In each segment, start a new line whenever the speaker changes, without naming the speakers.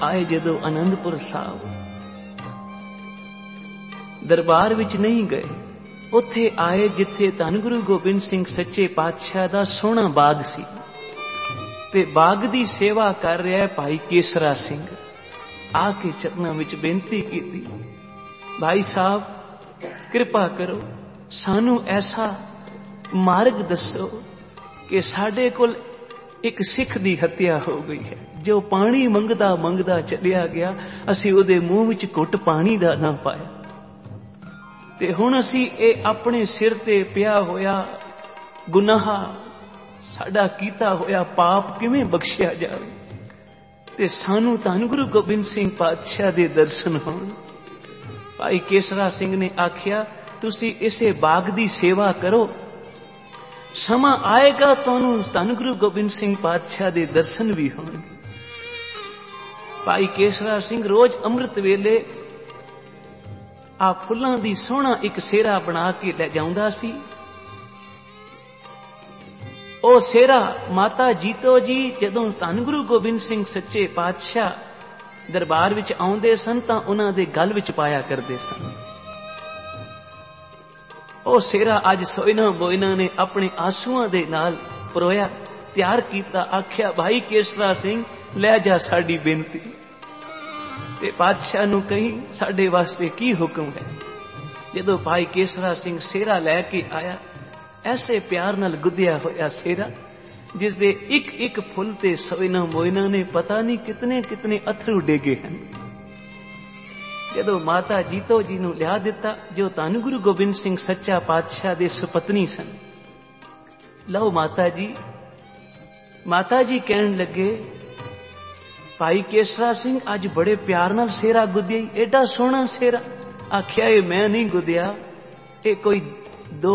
आए जदों आनंदपुर साहब, दरबार विच नहीं गए, उत्थे आए जिथे धन गुरु गोबिंद सिंह सच्चे पातशाह दा सोहना बाग सी ते बाग दी सेवा कर रहा है भाई केसरा सिंह। आके चरनां विच बेनती की, भाई साहब कृपा करो, सानू ऐसा मार्ग दसो कि साडे कोल एक सिख दी हत्या हो गई है, जो पानी मंगदा मंगदा चलिया गया, असी उहदे मूंह विच घुट पानी दा ना पाया, ते हुण असी ए अपने सिर ते पिया होया गुनाह, साडा कीता होया पाप किवें बख्शिया जावे ते सानू धन गुरु गोबिंद सिंह पातशाह दे दर्शन होण। भाई केसरा सिंह ने आख्या तुसी इसे बाग दी सेवा करो, समा आएगा तुहानू धन गुरु गोबिंद सिंह पातशाह दे दर्शन भी होणगे। भाई केसरा सिंह रोज अमृत वेले आ फुल्लां दी सोहना एक सेहरा बना के ले जाउंदा सी। ओ सेहरा माता जीतो जी जदों धन गुरु गोबिंद सिंह सच्चे पातशाह दरबार विच आउंदे सन तां उन्हां दे गल विच पाया करदे सन। ओ सेहरा अज सोइना बोइना ने अपने आंसुआं दे नाल परोया तैयार कीता, आख्या भाई केसरा सिंह लै जा साडी बेनती ते पातशाह नूं कहीं साडे वास्ते की हुक्म है। जदों भाई केसरा सिंह सेहरा लैके आया, ऐसे प्यार नाल गुद्दिया होया सेहरा जिसदे एक एक फुल ते सोइना मोइना ने पता नहीं कितने कितने अथरू डेगे हैं। जदों माता जीतो जी नूं लिया दिता, जो धन गुरु गोबिंद सिंह सच्चा पातशाह दे सुपत्नी सन, लो माता जी कहन लगे भाई केसरा सिंह अज बड़े प्यार नाल सेहरा गुद्दिया, एडा सोहना सेहरा। आख्या ये मैं नहीं गुद्दिया, ये कोई दो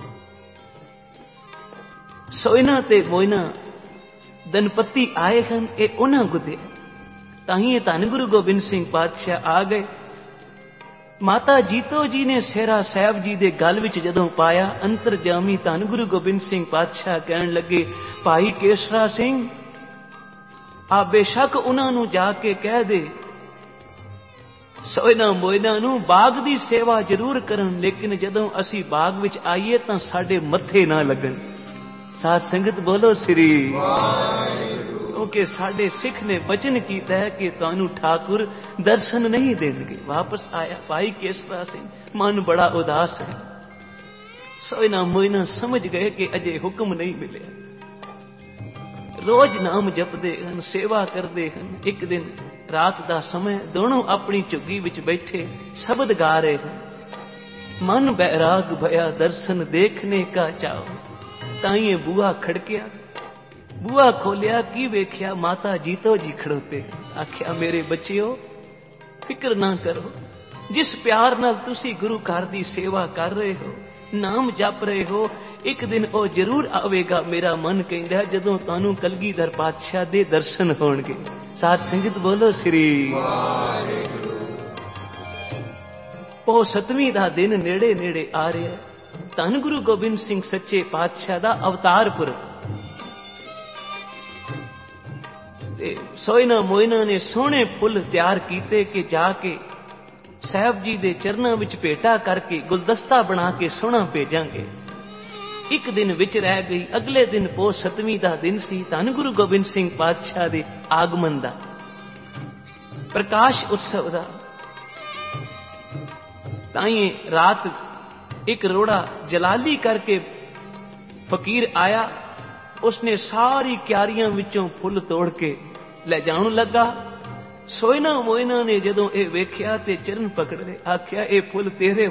सोइना ते मोइना दनपति आए हैं, ये उन्हां गुद्दिया। ताही धन गुरु गोबिंद सिंह पातशाह आ गए। माता जीतो जी ने सेहरा साहब जी दे गल विच जदों पाया, अंतरजामी धन गुरु गोबिंद सिंह पातशाह कहन लगे भाई केसरा सिंह आ बेशक उन्हां नूं जाके कह दे सोइना मोइना नूं बाग दी सेवा जरूर करन, लेकिन जदों असी बाग विच आईए तां साडे मत्थे ना लगन। साध संगत बोलो श्री, क्योंकि साडे सिख ने वचन कीता है कि तुहानू ठाकुर दर्शन नहीं देंगे। वापस आया भाई केसरा सिंह, मन बड़ा उदास है। सोइना मोइना समझ गए कि अजे हुक्म नहीं मिले। रोज नाम जपदे हन, सेवा करदे हन। एक दिन रात दा समय दोनों अपनी झुग्गी विच बैठे शब्द गा रहे हैं। मन बैराग भया दर्शन देखने का चाओ, ताइए बुआ खड़किया, बुआ खोलिया, की वेख्या माता जीतो जी खड़ोते। आख्या मेरे बच्चियो फिक्र ना करो, जिस प्यार नाल तुसी गुरु घर दी सेवा कर रहे हो, नाम जप रहे हो, एक दिन ओ जरूर आवेगा। मेरा मन कहंदा जदों तुहानू कलगीधर पातशाह दे दर्शन होणगे। साध संगत बोलो श्री। ओ 7ਵੀਂ दा दिन नेड़े नेड़े आ रहा है। धन गुरु गोबिंद सिंह सच्चे पातशाह दा अवतार पुरब। सोइना मोइना ने सोहने फुल तैयार कीते कि जाके साहब जी दे चरनां विच भेटा करके गुलदस्ता बना के सोहना भेजांगे। एक दिन विच रह गई। अगले दिन पो 7ਵੀਂ दा दिन सी, धन गुरु गोबिंद सिंह पातशाह दे आगमन दा, प्रकाश उत्सव दा। ताई रात एक रोड़ा जलाली करके फकीर आया, उसने सारी क्यारियां विचों फुल तोड़ के ले जाण लगा। सोइना मोइना ने जदों ये वेख्या ते चरण पकड़ ले, आख्या ये फुल तेरे